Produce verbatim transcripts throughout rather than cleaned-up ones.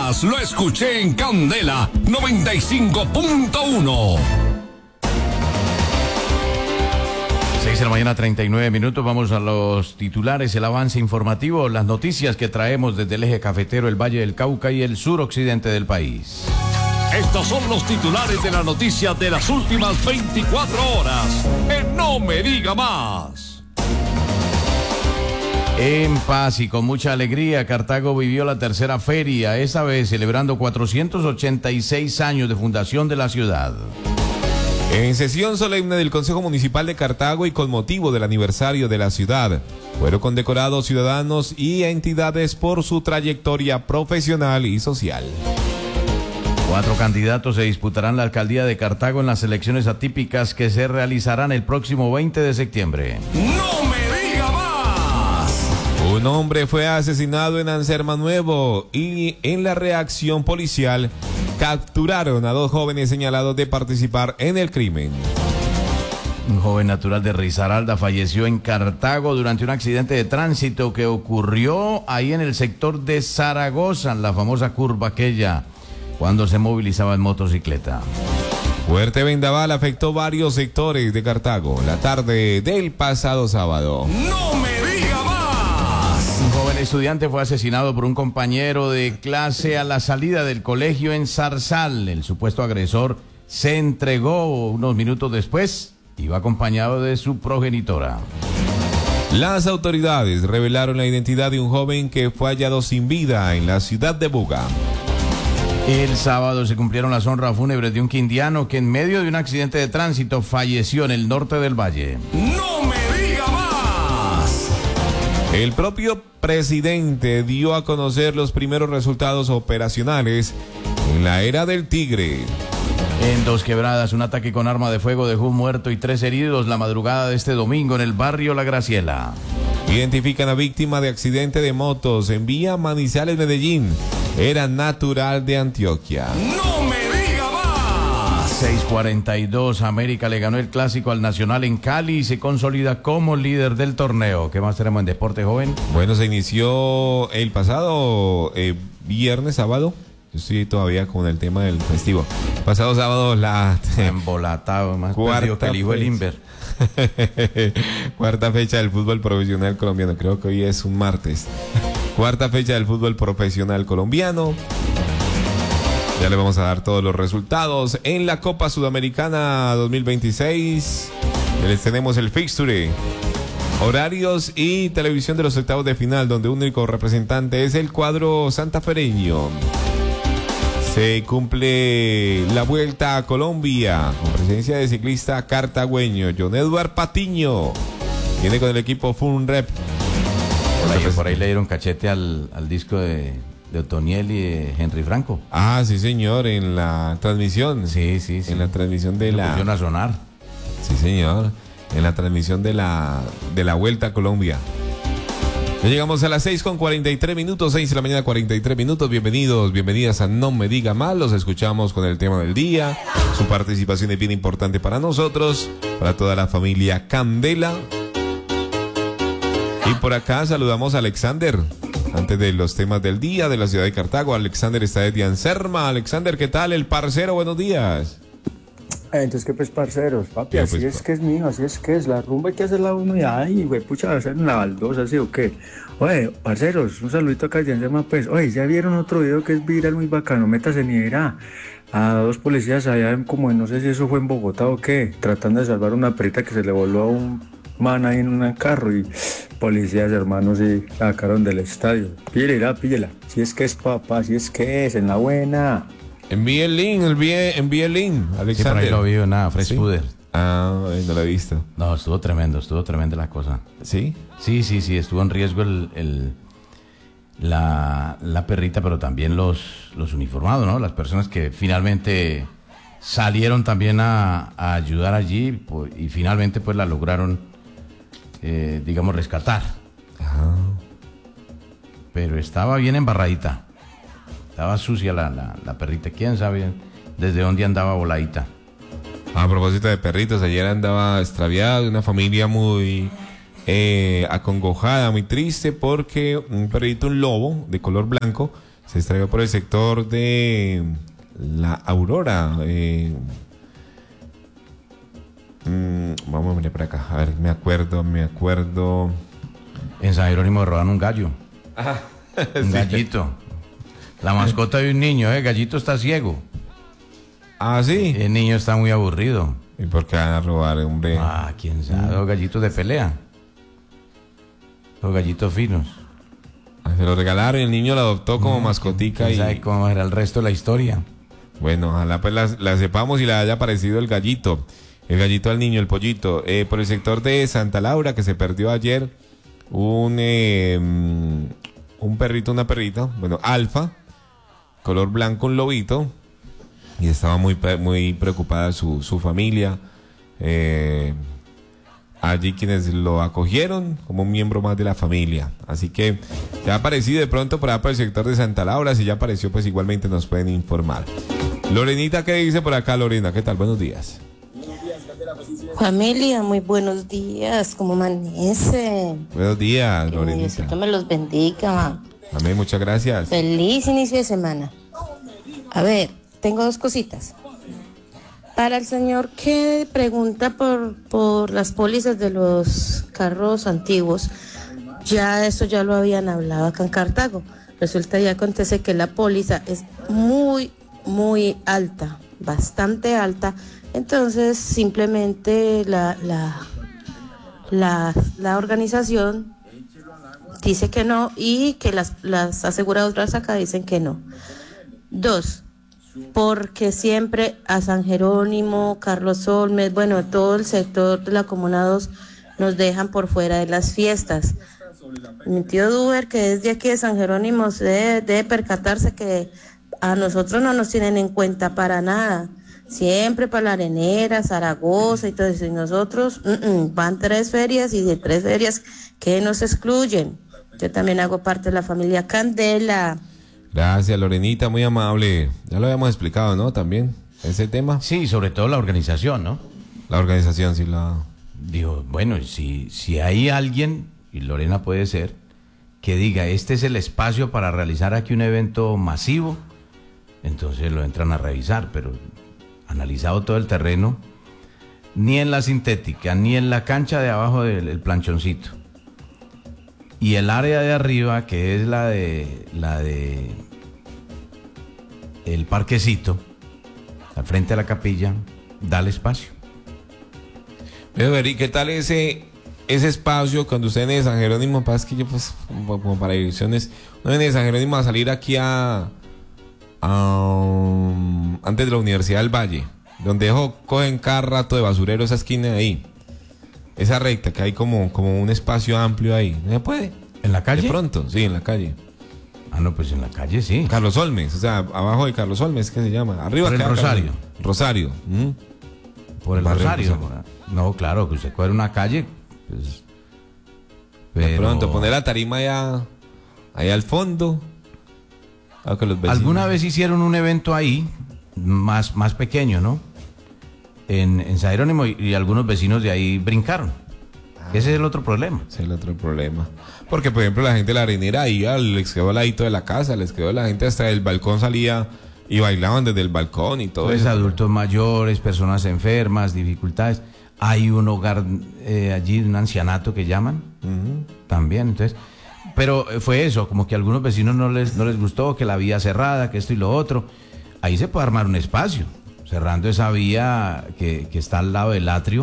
más lo escuché en Candela noventa y cinco punto uno. seis de la mañana, treinta y nueve minutos. Vamos a los titulares, el avance informativo, las noticias que traemos desde el eje cafetero, el Valle del Cauca y el suroccidente del país. Estos son los titulares de la noticia de las últimas veinticuatro horas. En No Me Diga Más. En paz y con mucha alegría, Cartago vivió la tercera feria, esta vez celebrando cuatrocientos ochenta y seis años de fundación de la ciudad. En sesión solemne del Consejo Municipal de Cartago y con motivo del aniversario de la ciudad, fueron condecorados ciudadanos y entidades por su trayectoria profesional y social. Cuatro candidatos se disputarán la alcaldía de Cartago en las elecciones atípicas que se realizarán el próximo veinte de septiembre. ¡No me diga más! Un hombre fue asesinado en Anserma Nuevo y en la reacción policial capturaron a dos jóvenes señalados de participar en el crimen. Un joven natural de Risaralda falleció en Cartago durante un accidente de tránsito que ocurrió ahí en el sector de Zaragoza, en la famosa curva aquella, cuando se movilizaba en motocicleta. Fuerte vendaval afectó varios sectores de Cartago la tarde del pasado sábado. ¡No me diga más! Un joven estudiante fue asesinado por un compañero de clase a la salida del colegio en Zarzal. El supuesto agresor se entregó unos minutos después. Iba acompañado de su progenitora. Las autoridades revelaron la identidad de un joven que fue hallado sin vida en la ciudad de Buga. El sábado se cumplieron las honras fúnebres de un quindiano que en medio de un accidente de tránsito falleció en el norte del valle. ¡No me diga más! El propio presidente dio a conocer los primeros resultados operacionales en la era del Tigre. En Dos Quebradas, un ataque con arma de fuego dejó un muerto y tres heridos la madrugada de este domingo en el barrio La Graciela. Identifican a víctima de accidente de motos en vía Manizales, Medellín. Era natural de Antioquia. ¡No me diga más! seis cuarenta y dos, América le ganó el clásico al Nacional en Cali y se consolida como líder del torneo. ¿Qué más tenemos en deporte, joven? Bueno, se inició el pasado eh, viernes, sábado. Yo estoy todavía con el tema del festivo. Pasado sábado la... Embolatado, más perdido que el hijo del Inver. Cuarta fecha del fútbol profesional colombiano. Creo que hoy es un martes. Cuarta fecha del fútbol profesional colombiano. Ya le vamos a dar todos los resultados. En la Copa Sudamericana dos mil veintiséis les tenemos el fixture, horarios y televisión de los octavos de final, donde un único representante es el cuadro santafereño. Se cumple la Vuelta a Colombia con presencia de ciclista cartagüeño John Edward Patiño. Viene con el equipo Funrep. Por ahí, por ahí le dieron cachete al, al disco de, de Otoniel y de Henry Franco. Ah, sí señor, en la transmisión. Sí, sí, sí. En la transmisión de Lo la... pusieron a sonar. Sí señor, en la transmisión de la, de la Vuelta a Colombia. Ya llegamos a las seis con cuarenta y tres minutos, seis de la mañana, cuarenta y tres minutos. Bienvenidos, bienvenidas a No Me Diga Más. Los escuchamos con el tema del día. Su participación es bien importante para nosotros, para toda la familia Candela. Y por acá saludamos a Alexander. Antes de los temas del día de la ciudad de Cartago, Alexander está desde Anserma. Alexander, ¿qué tal? El parcero, buenos días. Entonces, ¿qué pues, parceros? Papi, ¿Qué, así pues, es pa- que es mío, así es que es. La rumba hay que hacerla uno y ay, güey, pucha, hacer una baldosa, ¿sí o qué? Oye, parceros, un saludito acá de Anselma, pues. Oye, ¿ya vieron otro video que es viral, muy bacano? Métase ni verá. A dos policías allá, en como en, no sé si eso fue en Bogotá o qué, tratando de salvar una perrita que se le voló a un man ahí en un carro y policías, hermanos, y la sacaron del estadio. Píllela, píllela. Si es que es, papá, si es que es, en la buena. Envíe el link, envíe, envíe el link, Sí, por Alexander. ahí lo vi, nada, Fresh ¿Sí? Puder. Ah, eh, no lo he visto. No, estuvo tremendo, estuvo tremenda la cosa. ¿Sí? Sí, sí, sí, estuvo en riesgo el, el la, la perrita, pero también los, los uniformados, ¿no? Las personas que finalmente salieron también a, a ayudar allí pues, y finalmente pues la lograron, eh, digamos, rescatar. Ajá. Pero estaba bien embarradita. Estaba sucia la, la, la perrita. ¿Quién sabe desde dónde andaba voladita? A propósito de perritos, ayer andaba extraviada una familia muy eh, acongojada, muy triste, porque un perrito, un lobo de color blanco, Se extravió por el sector de La Aurora. Eh, mmm, vamos a mirar por acá. A ver, me acuerdo, me acuerdo. En San Jerónimo roban un gallo. Ah, un sí. gallito. La mascota de un niño, ¿eh? El gallito está ciego. Ah, sí. El niño está muy aburrido. ¿Y por qué van a robar, hombre? Ah, quién sabe. Los gallitos de pelea. Los gallitos finos. Se lo regalaron y el niño lo adoptó como mascotica. ¿Quién y sabe cómo era el resto de la historia? Bueno, ojalá pues la, la sepamos y le haya parecido el gallito. El gallito al niño, el pollito. Eh, por el sector de Santa Laura, que se perdió ayer, un, eh, un perrito, una perrita, bueno, alfa, color blanco, un lobito, y estaba muy, muy preocupada su, su familia. Eh, allí quienes lo acogieron como un miembro más de la familia. Así que ya ha aparecido de pronto por allá por el sector de Santa Laura. Si ya apareció, pues igualmente nos pueden informar. Lorenita, ¿qué dice por acá, Lorena? ¿Qué tal? Buenos días. Familia, muy buenos días. ¿Cómo amanece? Buenos días, Que Lorenita. Diosito me los bendiga. Amén, muchas gracias. Feliz inicio de semana. A ver, tengo dos cositas. Para el señor que pregunta por, por las pólizas de los carros antiguos, ya eso ya lo habían hablado acá en Cartago. Resulta y acontece que la póliza es muy, muy alta, bastante alta. Entonces simplemente la, la, la, la organización dice que no y que las, las aseguradoras acá dicen que no. Dos, porque siempre a San Jerónimo, Carlos Olmes, bueno, todo el sector de la Comuna dos nos dejan por fuera de las fiestas. Mi tío Duber, que es de aquí de San Jerónimo, debe, debe percatarse que a nosotros no nos tienen en cuenta para nada. Siempre para la Arenera, Zaragoza y todo eso. Y nosotros uh -uh, van tres ferias y de tres ferias que nos excluyen. Yo también hago parte de la familia Candela. Gracias, Lorenita, muy amable. Ya lo habíamos explicado, ¿no? También, ese tema. Sí, sobre todo la organización, ¿no? La organización, sí, la... Digo, bueno, si, si hay alguien, y Lorena puede ser, que diga, este es el espacio para realizar aquí un evento masivo, entonces lo entran a revisar, pero analizado todo el terreno, ni en la sintética, ni en la cancha de abajo del el planchoncito. Y el área de arriba, que es la de la de el parquecito, al frente de la capilla, da el espacio. Pero, ¿y qué tal ese ese espacio cuando usted viene de San Jerónimo? Pasa que yo, pues, como, como para direcciones, uno viene de San Jerónimo a salir aquí a, a antes de la Universidad del Valle, donde dejo, cogen cada rato de basurero esa esquina de ahí. Esa recta, que hay como, como un espacio amplio ahí. ¿No se puede? ¿En la calle? De pronto, sí, en la calle. Ah, no, pues en la calle sí. Carlos Olmes, o sea, abajo de Carlos Olmes, ¿qué se llama? Arriba Por el queda Rosario. Carlos. Rosario. ¿Mm? Por el Barrio Rosario. Rosario. No, claro, que usted coge una calle, pues... De pero- pronto, poner la tarima allá, allá al fondo. A que los vecinos- Alguna vez hicieron un evento ahí, más, más pequeño, ¿no? En, en San Jerónimo, y, y algunos vecinos de ahí brincaron. Ese es el otro problema. Ese es el otro problema. Porque, por ejemplo, la gente de la Arenera iba, les quedó al ladito de la casa, les quedó la gente hasta el balcón salía y bailaban desde el balcón y todo Pues eso. adultos mayores, personas enfermas, dificultades. Hay un hogar eh, allí, un ancianato que llaman, Ujú. también, entonces... Pero eh, fue eso, como que a algunos vecinos no les, no les gustó, que la vía cerrada, que esto y lo otro. Ahí se puede armar un espacio, cerrando esa vía que, que está al lado del atrio.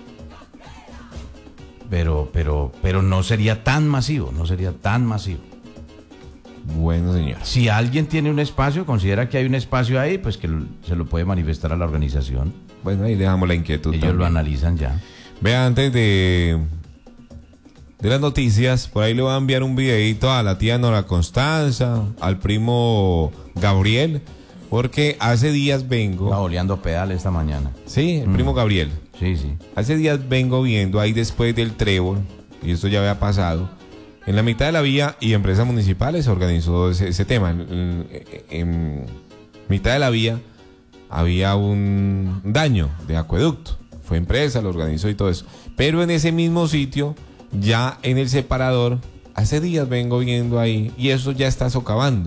Pero, pero, pero no sería tan masivo, no sería tan masivo. Bueno, señor. Si alguien tiene un espacio, considera que hay un espacio ahí, pues que lo- se lo puede manifestar a la organización. Bueno, ahí dejamos la inquietud. Ellos también. lo analizan ya. Vea, antes de, de las noticias, por ahí le voy a enviar un videito a la tía Nora Constanza, al primo Gabriel, porque hace días vengo... Va oleando pedal esta mañana. Sí, el primo Gabriel. Sí, sí. Hace días vengo viendo ahí después del trébol, y esto ya había pasado, en la mitad de la vía y empresas municipales se organizó ese, ese tema. En, en- en mitad de la vía había un daño de acueducto. Fue empresa, lo organizó y todo eso. Pero en ese mismo sitio, ya en el separador, hace días vengo viendo ahí, y eso ya está socavando.